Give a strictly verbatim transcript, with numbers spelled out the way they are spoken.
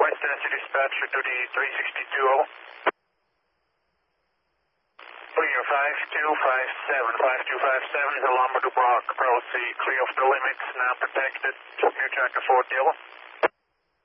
West Tennessee dispatch to the three sixty-two oh. Clear five two five seven. five two five seven is a Lambda Brock. Proceed. Clear of the limits. Now protected. Clear tracker four Yellow.